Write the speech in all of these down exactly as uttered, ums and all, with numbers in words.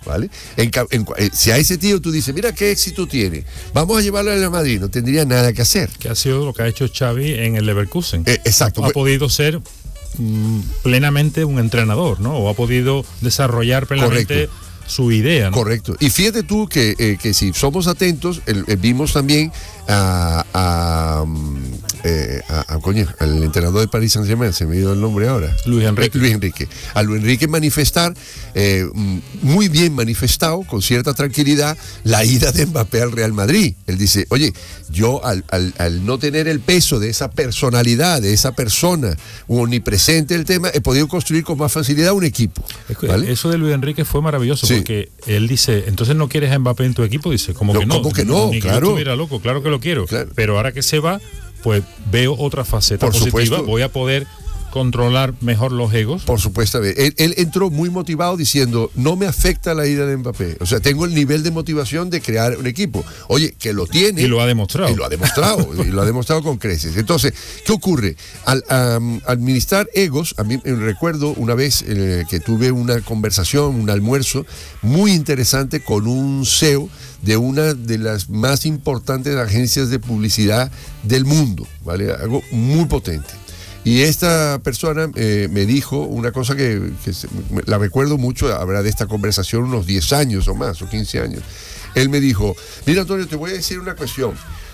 ¿vale? En, en, en, si a ese tío tú dices, mira qué éxito tiene, vamos a llevarlo al Real Madrid, no tendría nada que hacer. Que ha sido lo que ha hecho Xavi en el Leverkusen. Eh, exacto. Ha, ha podido ser mm, plenamente un entrenador, ¿no? O ha podido desarrollar plenamente... Correcto. Su idea, ¿no? Correcto. Y fíjate tú que, eh, que si somos atentos, el, el, vimos también a, a, eh, a, a coño, al entrenador de Paris Saint-Germain, se me ha ido el nombre ahora. Luis Enrique. Eh, Luis Enrique. A Luis Enrique manifestar, eh, muy bien manifestado, con cierta tranquilidad, la ida de Mbappé al Real Madrid. Él dice, oye, yo al, al, al no tener el peso de esa personalidad, de esa persona omnipresente del tema, he podido construir con más facilidad un equipo. ¿Vale? Eso de Luis Enrique fue maravilloso, sí. Porque él dice, entonces no quieres a Mbappé en tu equipo, dice, como no, que no. ¿Cómo que no? Ni claro. Que yo estuviera loco, claro que lo quiero. Claro. Pero ahora que se va, pues veo otra faceta Por positiva, supuesto. Voy a poder controlar mejor los egos. Por supuesto, él, él entró muy motivado diciendo, no me afecta la ida de Mbappé, o sea, tengo el nivel de motivación de crear un equipo. Oye, que lo tiene. Y lo ha demostrado. Y lo ha demostrado, y lo ha demostrado con creces. Entonces, ¿qué ocurre? Al um, administrar egos, a mí recuerdo una vez eh, que tuve una conversación, un almuerzo muy interesante con un C E O de una de las más importantes agencias de publicidad del mundo, ¿vale? Algo muy potente. Y esta persona eh, me dijo una cosa que, que se, la recuerdo mucho, habrá de esta conversación unos diez años o más, o quince años. Él me dijo, mira Antonio, te voy a decir una cuestión.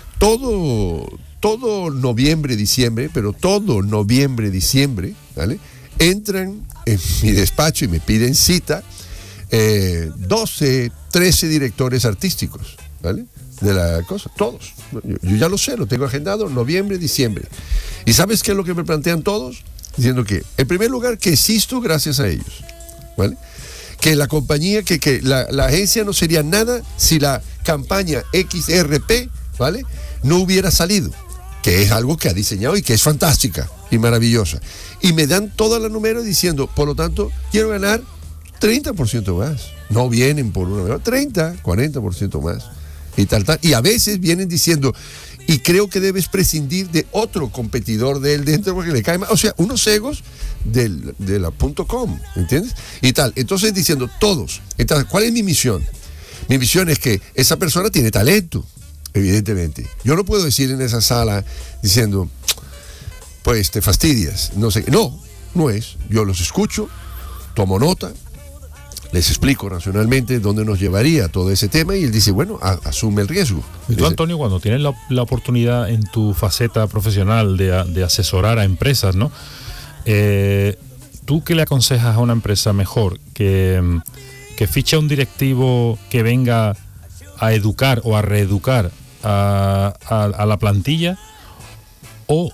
Todo, todo noviembre, diciembre, pero todo noviembre, diciembre, ¿vale? Entran en mi despacho y me piden cita eh, doce, trece directores artísticos, ¿vale? De la cosa, todos. Yo, yo ya lo sé, lo tengo agendado, noviembre, diciembre. ¿Y sabes qué es lo que me plantean todos? Diciendo que, en primer lugar, que existo gracias a ellos, ¿vale? Que la compañía, que, que la, la agencia no sería nada si la campaña X R P, ¿vale? No hubiera salido, que es algo que ha diseñado y que es fantástica y maravillosa. Y me dan toda la número diciendo, por lo tanto, quiero ganar treinta por ciento más. No vienen por una, treinta, cuarenta por ciento más. Y tal, tal. Y a veces vienen diciendo, y creo que debes prescindir de otro competidor de él dentro porque le cae mal. O sea, unos egos del, de la punto com, ¿entiendes? Y tal. Entonces diciendo, todos. Entonces, ¿cuál es mi misión? Mi misión es que esa persona tiene talento, evidentemente. Yo no puedo decir en esa sala diciendo, pues te fastidias, no sé. No, no es. Yo los escucho, tomo nota, les explico racionalmente dónde nos llevaría todo ese tema y él dice, bueno, a, asume el riesgo. Y tú, dice, Antonio, cuando tienes la, la oportunidad en tu faceta profesional de, de asesorar a empresas, ¿no? Eh, ¿Tú qué le aconsejas a una empresa mejor? ¿Que, que fiche a un directivo que venga a educar o a reeducar a, a, a la plantilla? ¿O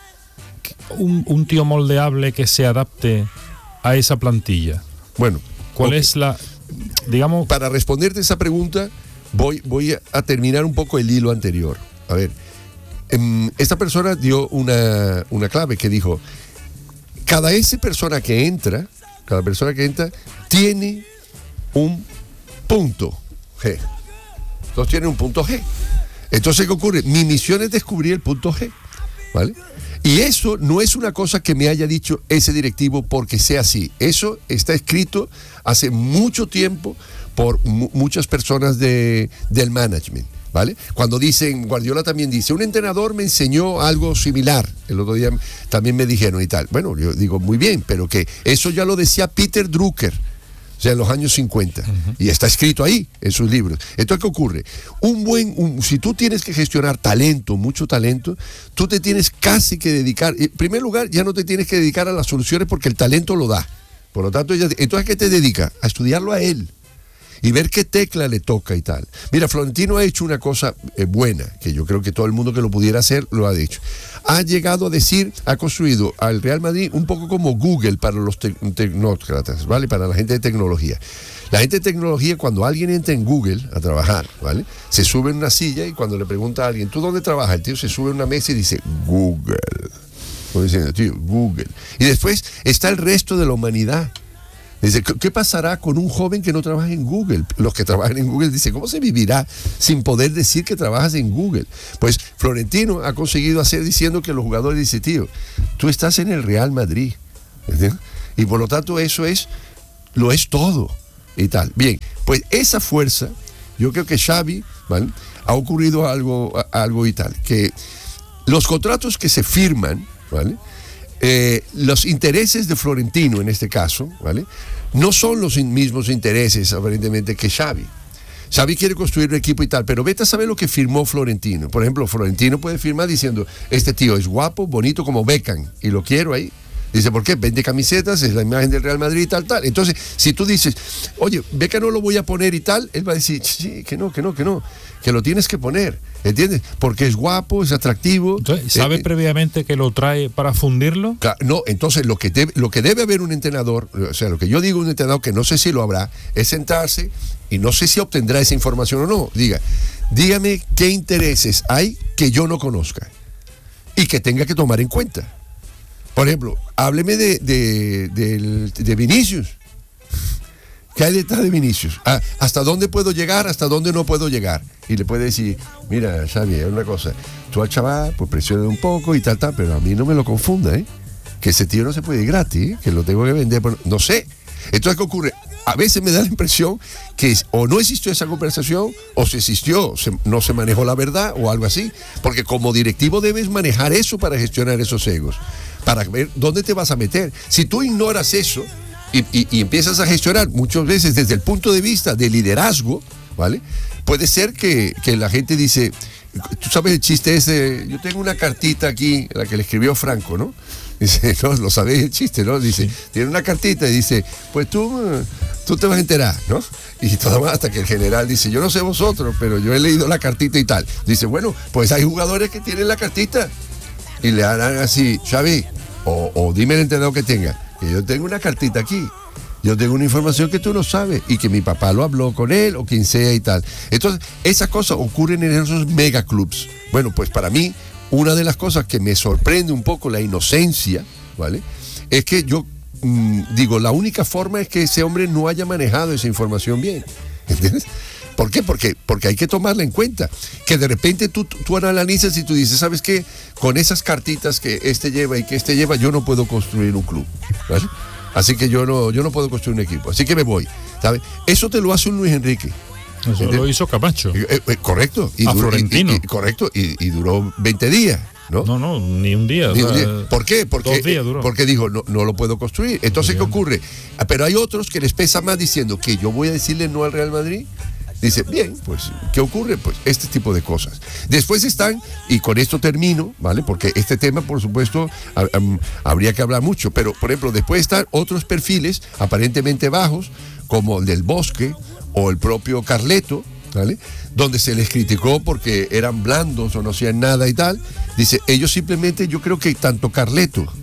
un, un tío moldeable que se adapte a esa plantilla? Bueno, ¿cuál okay. es la, digamos? Para responderte esa pregunta, voy, voy a terminar un poco el hilo anterior. A ver, esta persona dio una, una clave que dijo, cada esa persona que entra, cada persona que entra, tiene un punto G. Entonces tiene un punto G. Entonces, ¿qué ocurre? Mi misión es descubrir el punto G, ¿vale? Y eso no es una cosa que me haya dicho ese directivo porque sea así. Eso está escrito hace mucho tiempo por mu- muchas personas de, del management, ¿vale? Cuando dicen, Guardiola también dice, un entrenador me enseñó algo similar. El otro día también me dijeron y tal. Bueno, yo digo, muy bien, pero que eso ya lo decía Peter Drucker, o sea, en los años cincuenta. Uh-huh. Y está escrito ahí, en sus libros. Entonces, ¿qué ocurre? Un buen, un, si tú tienes que gestionar talento, mucho talento, tú te tienes casi que dedicar, en primer lugar, ya no te tienes que dedicar a las soluciones porque el talento lo da. Por lo tanto, ya, entonces, ¿qué te dedica? A estudiarlo a él y ver qué tecla le toca y tal. Mira, Florentino ha hecho una cosa eh, buena, que yo creo que todo el mundo que lo pudiera hacer lo ha hecho. Ha llegado a decir, ha construido al Real Madrid un poco como Google para los te- tecnócratas, ¿vale? Para la gente de tecnología. La gente de tecnología, cuando alguien entra en Google a trabajar, ¿vale? Se sube en una silla y cuando le pregunta a alguien, ¿tú dónde trabajas? El tío se sube en una mesa y dice, Google. Como diciendo, tío, Google. Y después está el resto de la humanidad. Dice, ¿qué pasará con un joven que no trabaja en Google? Los que trabajan en Google dicen, ¿cómo se vivirá sin poder decir que trabajas en Google? Pues Florentino ha conseguido hacer diciendo que los jugadores dicen, tío, tú estás en el Real Madrid. ¿Entiendes? Y por lo tanto eso es, lo es todo. y tal. Bien, pues esa fuerza, yo creo que Xavi, ¿vale? Ha ocurrido algo, algo y tal, que los contratos que se firman, ¿vale? Eh, los intereses de Florentino en este caso, ¿vale? No son los mismos intereses aparentemente que Xavi. Xavi quiere construir un equipo y tal, pero vete a saber lo que firmó Florentino. Por ejemplo, Florentino puede firmar diciendo, este tío es guapo, bonito como Beckham, y lo quiero ahí. Dice, ¿por qué? Vende camisetas, es la imagen del Real Madrid y tal, tal. Entonces, si tú dices, oye, Beckham no lo voy a poner y tal, él va a decir, sí, que no, que no, que no, que lo tienes que poner, ¿entiendes? Porque es guapo, es atractivo. Entonces, ¿sabe eh, previamente que lo trae para fundirlo? No, entonces lo que, debe, lo que debe haber un entrenador, o sea, lo que yo digo un entrenador que no sé si lo habrá, es sentarse y no sé si obtendrá esa información o no. Diga, dígame qué intereses hay que yo no conozca y que tenga que tomar en cuenta. Por ejemplo, hábleme de, de, de, de Vinicius. ¿Qué hay detrás de Vinicius? Ah, ¿hasta dónde puedo llegar? ¿Hasta dónde no puedo llegar? Y le puede decir, mira, Xavi, es una cosa, tú al chaval, pues presiona un poco y tal, tal, pero a mí no me lo confunda, ¿eh? Que ese tío no se puede ir gratis, ¿eh? Que lo tengo que vender, pero no sé. Entonces, ¿qué ocurre? A veces me da la impresión que o no existió esa conversación, o si existió, se, no se manejó la verdad, o algo así. Porque como directivo debes manejar eso para gestionar esos egos, para ver dónde te vas a meter. Si tú ignoras eso y, y, y empiezas a gestionar muchas veces desde el punto de vista de liderazgo, ¿vale? Puede ser que, que la gente dice, tú sabes el chiste ese, yo tengo una cartita aquí, la que le escribió Franco, ¿no? Dice, no, lo sabéis el chiste, ¿no? Dice, sí. Tiene una cartita y dice, pues tú, tú te vas a enterar, ¿no? Y todo más hasta que el general dice, yo no sé vosotros, pero yo he leído la cartita y tal. Dice, bueno, pues hay jugadores que tienen la cartita y le harán así, Xavi, o, o dime el entrenador que tenga, que yo tengo una cartita aquí, yo tengo una información que tú no sabes y que mi papá lo habló con él o quien sea y tal. Entonces, esas cosas ocurren en esos megaclubs. Bueno, pues para mí, una de las cosas que me sorprende un poco la inocencia, ¿vale? Es que yo mmm, digo, la única forma es que ese hombre no haya manejado esa información bien, ¿entiendes? ¿Por qué? Porque, porque hay que tomarla en cuenta. Que de repente tú, tú analizas y tú dices, ¿sabes qué? Con esas cartitas que este lleva y que este lleva, yo no puedo construir un club, ¿vale? Así que yo no, yo no puedo construir un equipo, así que me voy, ¿sabes? Eso te lo hace un Luis Enrique. Eso ¿entiendes? Lo hizo Camacho. Eh, eh, correcto. Y a duró, Florentino. Y, y, correcto, y, y duró veinte días, ¿no? No, no, ni un día. Ni o sea, un día. ¿Por qué? Porque, dos días duró. Porque dijo, no, no lo puedo construir. Entonces, ¿qué ocurre? Pero hay otros que les pesa más diciendo que yo voy a decirle no al Real Madrid. Dice, bien, pues, ¿qué ocurre? Pues este tipo de cosas. Después están, y con esto termino, ¿vale? Porque este tema, por supuesto, a, a, habría que hablar mucho, pero, por ejemplo, después están otros perfiles aparentemente bajos, como el del Bosque o el propio Carleto, ¿vale? Donde se les criticó porque eran blandos o no hacían nada y tal. Dice, ellos simplemente, yo creo que tanto Carleto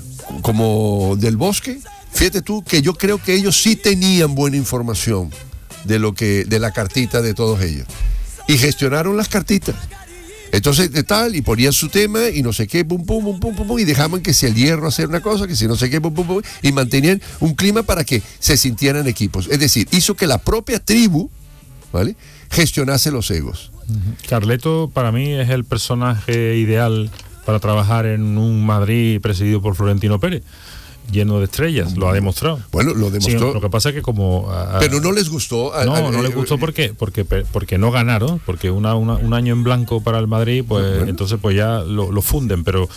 como del Bosque, fíjate tú que yo creo que ellos sí tenían buena información de lo que, de la cartita de todos ellos. Y gestionaron las cartitas. Entonces, de tal, y ponían su tema y no sé qué, pum, pum, pum, pum, pum, pum, y dejaban que si el hierro hacer una cosa, que si no sé qué, pum, pum, pum, y mantenían un clima para que se sintieran equipos. Es decir, hizo que la propia tribu, ¿vale?, gestionase los egos. Carleto para mí es el personaje ideal para trabajar en un Madrid presidido por Florentino Pérez, lleno de estrellas, lo ha demostrado. Bueno, lo demostró. Sí, lo que pasa es que como... A, pero no les gustó. A, no, a, no les gustó porque, porque, porque no ganaron, porque una, una, un año en blanco para el Madrid, pues bueno, entonces pues ya lo, lo funden, pero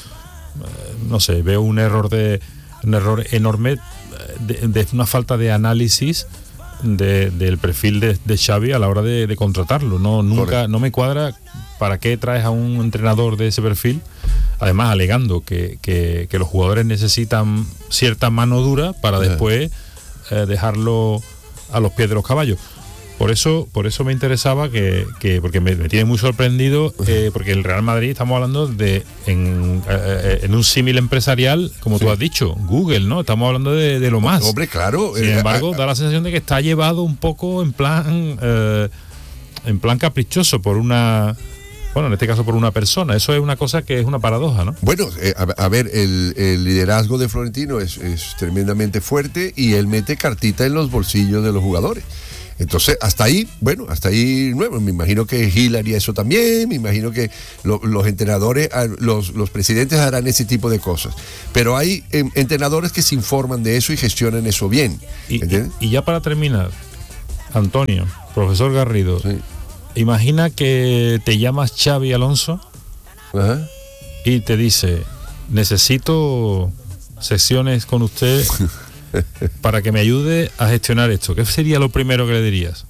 no sé, veo un error de un error enorme, de, de una falta de análisis de, del perfil de, de Xavi a la hora de, de contratarlo. No, nunca, Correcto. No me cuadra para qué traes a un entrenador de ese perfil, además alegando que, que, que los jugadores necesitan cierta mano dura para después eh, dejarlo a los pies de los caballos. Por eso, por eso me interesaba que, que porque me, me tiene muy sorprendido, eh, porque el Real Madrid, estamos hablando de en, eh, en un símil empresarial, como sí. tú has dicho, Google, ¿no? Estamos hablando de, de lo más. Hombre, claro. Sin embargo, eh, da la sensación de que está llevado un poco en plan, eh, en plan caprichoso por una. Bueno, en este caso por una persona. Eso es una cosa que es una paradoja, ¿no? Bueno, eh, a, a ver, el, el liderazgo de Florentino es, es tremendamente fuerte y él mete cartita en los bolsillos de los jugadores. Entonces, hasta ahí, bueno, hasta ahí nuevo. Me imagino que Gil haría eso también, me imagino que lo, los entrenadores, los, los presidentes harán ese tipo de cosas. Pero hay eh, entrenadores que se informan de eso y gestionan eso bien. Y, y, y ya para terminar, Antonio, profesor Garrido, Sí. imagina que te llamas Xavi Alonso Ajá. y te dice, necesito sesiones con usted para que me ayude a gestionar esto. ¿Qué sería lo primero que le dirías?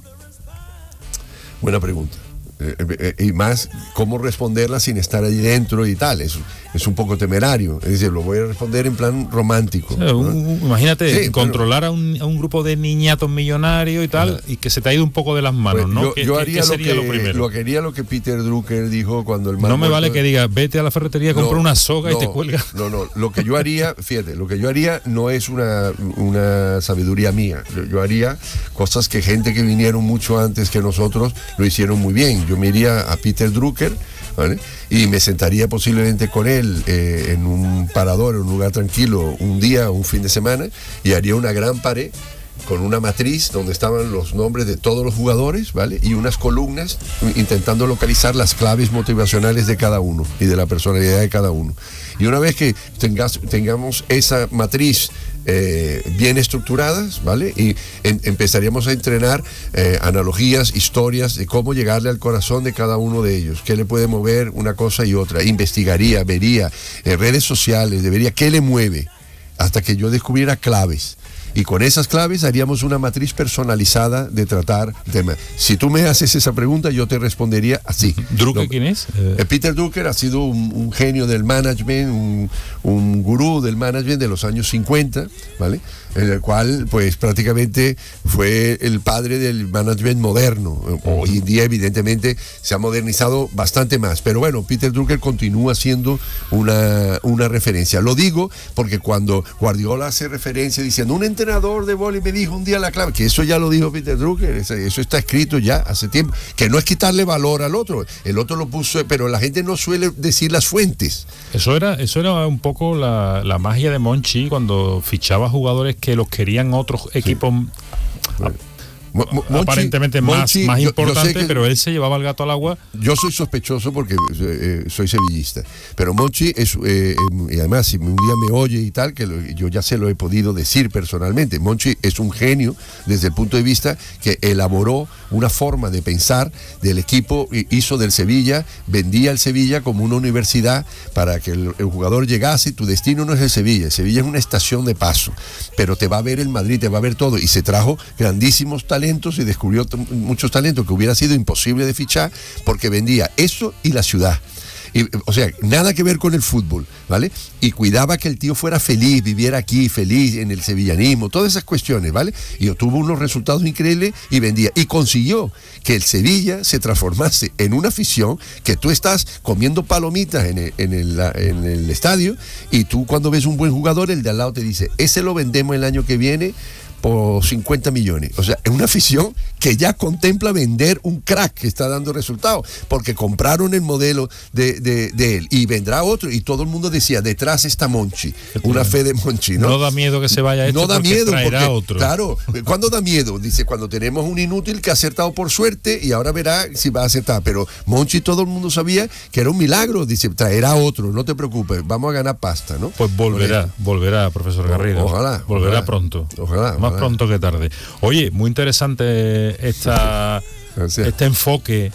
Buena pregunta. Eh, eh, eh, y más, cómo responderla sin estar ahí dentro y tal. Es, es un poco temerario. Es decir, lo voy a responder en plan romántico. O sea, un, un, imagínate Sí, controlar pero, a, un, a un grupo de niñatos millonarios y tal, uh, y que se te ha ido un poco de las manos, pues, ¿no? Yo, ¿Qué, yo qué, haría qué sería lo, que, lo primero? Lo que haría lo que Peter Drucker dijo cuando el mar No me muerto, vale que diga, vete a la ferretería, compra no, una soga no, y te cuelga. No, no, lo que yo haría, fíjate, lo que yo haría no es una, una sabiduría mía. Yo, yo haría cosas que gente que vinieron mucho antes que nosotros lo hicieron muy bien. Yo me iría a Peter Drucker, ¿vale? Y me sentaría posiblemente con él eh, en un parador, en un lugar tranquilo, un día, un fin de semana, y haría una gran pared con una matriz donde estaban los nombres de todos los jugadores, ¿vale? Y unas columnas intentando localizar las claves motivacionales de cada uno y de la personalidad de cada uno. Y una vez que tengas, tengamos esa matriz eh, bien estructuradas, ¿vale? Y en, empezaríamos a entrenar eh, analogías, historias de cómo llegarle al corazón de cada uno de ellos, qué le puede mover una cosa y otra. Investigaría, vería en redes sociales, vería qué le mueve hasta que yo descubriera claves. Y con esas claves haríamos una matriz personalizada de tratar temas. Si tú me haces esa pregunta, yo te respondería así. ¿Drucker quién es? Eh, Peter Drucker ha sido un, un genio del management, un, un gurú del management de los años cincuenta, ¿vale? En el cual, pues, prácticamente fue el padre del management moderno. Hoy en día, evidentemente, se ha modernizado bastante más. Pero bueno, Peter Drucker continúa siendo una, una referencia. Lo digo porque cuando Guardiola hace referencia diciendo, un entrenador de vóley me dijo un día la clave, que eso ya lo dijo Peter Drucker, eso está escrito ya hace tiempo, que no es quitarle valor al otro, el otro lo puso, pero la gente no suele decir las fuentes. Eso era, eso era un poco la, la magia de Monchi cuando fichaba jugadores que los querían otros equipos. Sí. Bueno. Monchi, aparentemente más, Monchi, más yo, importante, yo que, pero él se llevaba el gato al agua. Yo soy sospechoso porque eh, soy sevillista, pero Monchi es, eh, y además si un día me oye y tal, que lo, yo ya se lo he podido decir personalmente, Monchi es un genio desde el punto de vista que elaboró una forma de pensar del equipo, hizo del Sevilla, vendía el Sevilla como una universidad para que el, el jugador llegase. Tu destino no es el Sevilla, el Sevilla es una estación de paso, pero te va a ver el Madrid, te va a ver todo, y se trajo grandísimos talentos y descubrió t- muchos talentos que hubiera sido imposible de fichar porque vendía eso y la ciudad. Y, o sea, nada que ver con el fútbol, ¿vale? Y cuidaba que el tío fuera feliz, viviera aquí, feliz en el sevillanismo, todas esas cuestiones, ¿vale? Y obtuvo unos resultados increíbles y vendía. Y consiguió que el Sevilla se transformase en una afición que tú estás comiendo palomitas en el, en el, en el estadio y tú cuando ves un buen jugador, el de al lado te dice, ese lo vendemos el año que viene por cincuenta millones. O sea, es una afición que ya contempla vender un crack que está dando resultados, porque compraron el modelo de, de, de él y vendrá otro, y todo el mundo decía, detrás está Monchi, una fe de Monchi, ¿no? No da miedo que se vaya esto, no da porque miedo traerá porque, otro. Claro, ¿cuándo da miedo? Dice, cuando tenemos un inútil que ha acertado por suerte y ahora verá si va a acertar, pero Monchi todo el mundo sabía que era un milagro, dice, traerá otro, no te preocupes, vamos a ganar pasta, ¿no? Pues volverá, volverá, profesor Garrido. Ojalá. Volverá ojalá, pronto. Ojalá. Más ojalá. pronto que tarde. Oye, muy interesante esta, este enfoque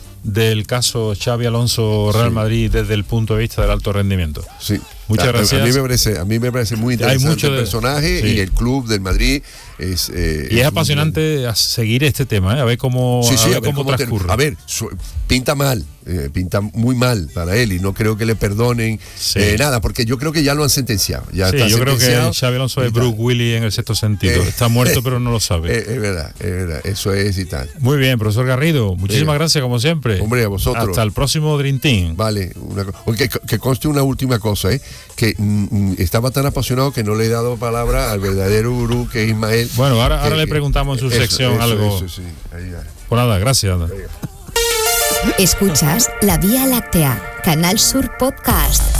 del caso Xavi Alonso Real sí. Madrid desde el punto de vista del alto rendimiento. Sí. Muchas a, gracias. A mí me parece, a mí me parece muy interesante Hay mucho el de, personaje sí. y el club del Madrid es eh, y es, es apasionante un... seguir este tema, ¿eh? a ver cómo, sí, sí, a ver a ver cómo cómo transcurre. Te, a ver, su, pinta mal, eh, pinta muy mal para él y no creo que le perdonen sí. eh, nada, porque yo creo que ya lo han sentenciado. Ya sí, está yo creo sentenciado. que Xavi Alonso es Bruce Willis en el sexto sentido. Eh, está muerto pero no lo sabe. Eh, es verdad, es verdad, eso es y tal. Muy bien, profesor Garrido, muchísimas eh, gracias como siempre. Hombre, a vosotros. Hasta el próximo Dream Team. Vale, una, que, que conste una última cosa, ¿eh? que mm, estaba tan apasionado que no le he dado palabra al verdadero gurú que es Ismael. Bueno, ahora, que, ahora le preguntamos en su eso, sección eso, algo. Eso, sí. Ahí va. Pues nada, gracias. Escuchas La Vía Láctea, Canal Sur Podcast.